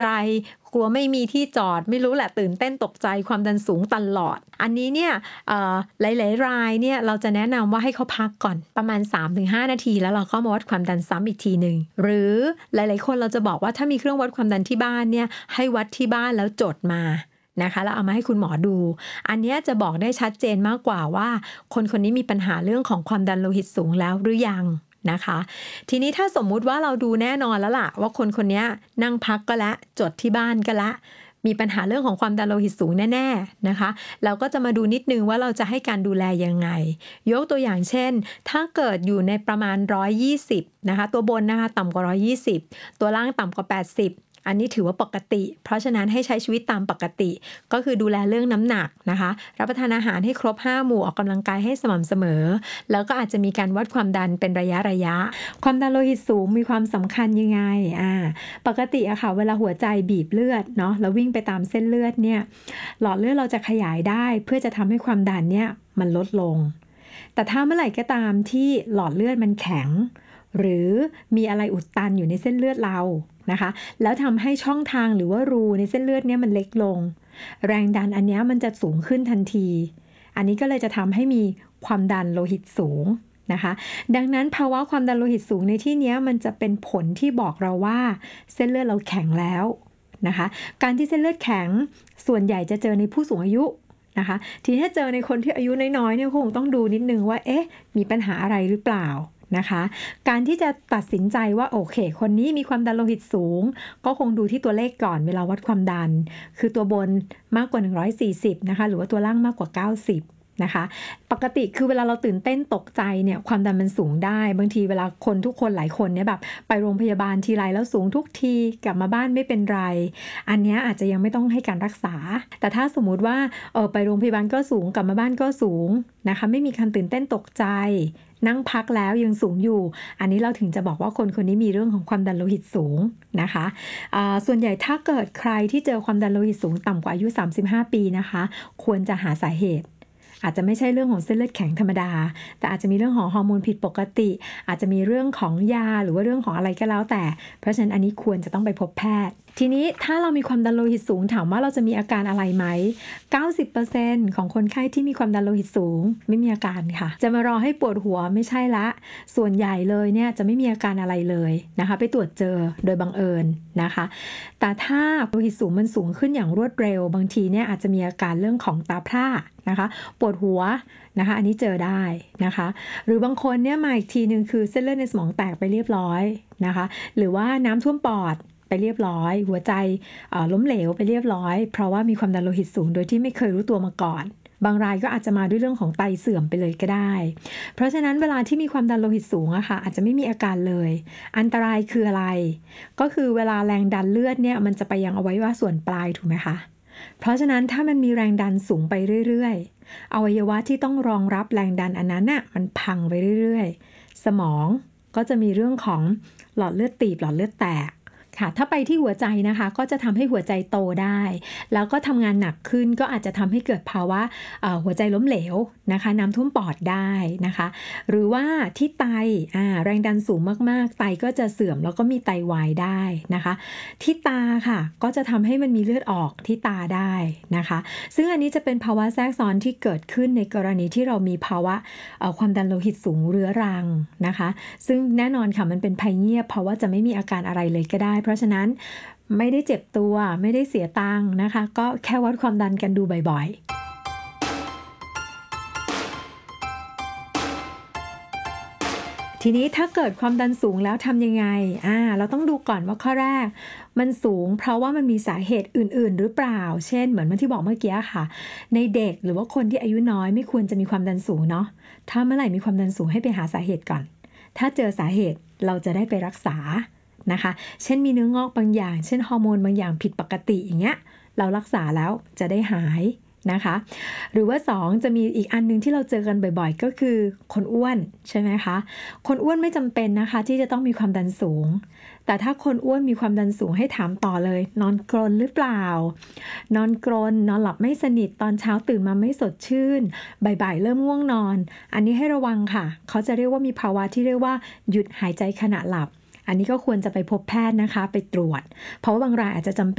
ไรกลัวไม่มีที่จอดไม่รู้แหละตื่นเต้นตกใจความดันสูงตลอดอันนี้เนี่ยหลายๆรายเนี่ยเราจะแนะนำว่าให้เขาพักก่อนประมาณ 3-5 นาทีแล้วเราก็มาวัดความดันซ้ำอีกทีหนึ่งหรือหลายๆคนเราจะบอกว่าถ้ามีเครื่องวัดความดันที่บ้านเนี่ยให้วัดที่บ้านแล้วจดมานะคะแล้วเอามาให้คุณหมอดูอันนี้จะบอกได้ชัดเจนมากกว่าว่าคนคนนี้มีปัญหาเรื่องของความดันโลหิตสูงแล้วหรือยังนะคะทีนี้ถ้าสมมุติว่าเราดูแน่นอนแล้วล่ะว่าคนคนนี้นั่งพักก็แล้วจดที่บ้านก็แล้วมีปัญหาเรื่องของความดันโลหิตสูงแน่ๆนะคะเราก็จะมาดูนิดนึงว่าเราจะให้การดูแลยังไงยกตัวอย่างเช่นถ้าเกิดอยู่ในประมาณ120นะคะตัวบนนะคะต่ำกว่า120ตัวล่างต่ำกว่า80อันนี้ถือว่าปกติเพราะฉะนั้นให้ใช้ชีวิตตามปกติก็คือดูแลเรื่องน้ำหนักนะคะรับประทานอาหารให้ครบ5หมู่ออกกำลังกายให้สม่ำเสมอแล้วก็อาจจะมีการวัดความดันเป็นระยะความดันโลหิตสูงมีความสำคัญยังไงปกติอะค่ะเวลาหัวใจบีบเลือดเนาะแล้ววิ่งไปตามเส้นเลือดเนี่ยหลอดเลือดเราจะขยายได้เพื่อจะทำให้ความดันเนี่ยมันลดลงแต่ถ้าเมื่อไหร่ก็ตามที่หลอดเลือดมันแข็งหรือมีอะไรอุดตันอยู่ในเส้นเลือดเรานะคะแล้วทำให้ช่องทางหรือว่ารูในเส้นเลือดเนี่ยมันเล็กลงแรงดันอันนี้มันจะสูงขึ้นทันทีอันนี้ก็เลยจะทำให้มีความดันโลหิตสูงนะคะดังนั้นภาวะความดันโลหิตสูงในที่นี้มันจะเป็นผลที่บอกเราว่าเส้นเลือดเราแข็งแล้วนะคะการที่เส้นเลือดแข็งส่วนใหญ่จะเจอในผู้สูงอายุนะคะทีนี้ถ้าเจอในคนที่อายุน้อยๆเนี่ยคงต้องดูนิดนึงว่ามีปัญหาอะไรหรือเปล่านะคะการที่จะตัดสินใจว่าโอเคคนนี้มีความดันโลหิตสูงก็คงดูที่ตัวเลขก่อนเวลาวัดความดันคือตัวบนมากกว่า140นะคะหรือว่าตัวล่างมากกว่า90นะคะปกติคือเวลาเราตื่นเต้นตกใจเนี่ยความดันมันสูงได้บางทีเวลาคนทุกคนหลายคนเนี่ยแบบไปโรงพยาบาลทีไรแล้วสูงทุกทีกลับมาบ้านไม่เป็นไรอันนี้อาจจะยังไม่ต้องให้การรักษาแต่ถ้าสมมุติว่าไปโรงพยาบาลก็สูงกลับมาบ้านก็สูงนะคะไม่มีการตื่นเต้นตกใจนั่งพักแล้วยังสูงอยู่อันนี้เราถึงจะบอกว่าคนคนนี้มีเรื่องของความดันโลหิตสูงนะคะส่วนใหญ่ถ้าเกิดใครที่เจอความดันโลหิตสูงต่ำกว่าอายุ35ปีนะคะควรจะหาสาเหตุอาจจะไม่ใช่เรื่องของเส้นเลือดแข็งธรรมดาแต่อาจจะมีเรื่องของฮอร์โมนผิดปกติอาจจะมีเรื่องของยาหรือว่าเรื่องของอะไรก็แล้วแต่เพราะฉะนั้นอันนี้ควรจะต้องไปพบแพทย์ทีนี้ถ้าเรามีความดันโลหิตสูงถามว่าเราจะมีอาการอะไรไหม 90% ของคนไข้ที่มีความดันโลหิตสูงไม่มีอาการค่ะจะมารอให้ปวดหัวไม่ใช่ละส่วนใหญ่เลยเนี่ยจะไม่มีอาการอะไรเลยนะคะไปตรวจเจอโดยบังเอิญนะคะแต่ถ้าโลหิตสูงมันสูงขึ้นอย่างรวดเร็วบางทีเนี่ยอาจจะมีอาการเรื่องของตาพร่านะคะปวดหัวนะคะอันนี้เจอได้นะคะหรือบางคนเนี่ยมาอีกทีนึงคือเส้นเลือดในสมองแตกไปเรียบร้อยนะคะหรือว่าน้ำท่วมปอดไปเรียบร้อยหัวใจล้มเหลวไปเรียบร้อยเพราะว่ามีความดันโลหิตสูงโดยที่ไม่เคยรู้ตัวมาก่อนบางรายก็อาจจะมาด้วยเรื่องของไตเสื่อมไปเลยก็ได้เพราะฉะนั้นเวลาที่มีความดันโลหิตสูงอะค่ะอาจจะไม่มีอาการเลยอันตรายคืออะไรก็คือเวลาแรงดันเลือดเนี่ยมันจะไปยังอวัยวะส่วนปลายถูกไหมคะเพราะฉะนั้นถ้ามันมีแรงดันสูงไปเรื่อยๆอวัยวะที่ต้องรองรับแรงดันอันนั้นน่ะมันพังไปเรื่อยๆสมองก็จะมีเรื่องของหลอดเลือดตีบหลอดเลือดแตกค่ะถ้าไปที่หัวใจนะคะก็จะทำให้หัวใจโตได้แล้วก็ทำงานหนักขึ้นก็อาจจะทำให้เกิดภาวะหัวใจล้มเหลวนะคะน้ำท่วมปอดได้นะคะหรือว่าที่ไตแรงดันสูงมากๆไตก็จะเสื่อมแล้วก็มีไตวายได้นะคะที่ตาค่ะก็จะทำให้มันมีเลือดออกที่ตาได้นะคะซึ่งอันนี้จะเป็นภาวะแทรกซ้อนที่เกิดขึ้นในกรณีที่เรามีภาวะความดันโลหิตสูงเรื้อรังนะคะซึ่งแน่นอนค่ะมันเป็นภัยเงียบเพราะว่าจะไม่มีอาการอะไรเลยก็ได้เพราะฉะนั้นไม่ได้เจ็บตัวไม่ได้เสียตังค์นะคะก็แค่วัดความดันกันดูบ่อยๆทีนี้ถ้าเกิดความดันสูงแล้วทำยังไงเราต้องดูก่อนว่าข้อแรกมันสูงเพราะว่ามันมีสาเหตุอื่นๆหรือเปล่าเช่นเหมือนที่บอกเมื่อกี้ค่ะในเด็กหรือว่าคนที่อายุน้อยไม่ควรจะมีความดันสูงเนาะถ้าเมื่อไหร่มีความดันสูงให้ไปหาสาเหตุก่อนถ้าเจอสาเหตุเราจะได้ไปรักษานะคะเช่นมีเนื้องอกบางอย่างเช่นฮอร์โมนบางอย่างผิดปกติอย่างเงี้ยเรารักษาแล้วจะได้หายนะคะหรือว่า2จะมีอีกอันนึงที่เราเจอกันบ่อยๆก็คือคนอ้วนใช่ไหมคะคนอ้วนไม่จำเป็นนะคะที่จะต้องมีความดันสูงแต่ถ้าคนอ้วนมีความดันสูงให้ถามต่อเลยนอนกรนหรือเปล่านอนกรนนอนหลับไม่สนิทตอนเช้าตื่นมาไม่สดชื่นบ่ายๆเริ่มง่วงนอนอันนี้ให้ระวังค่ะเขาจะเรียกว่ามีภาวะที่เรียกว่าหยุดหายใจขณะหลับอันนี้ก็ควรจะไปพบแพทย์นะคะไปตรวจเพราะว่าบางรายอาจจะจำเป็น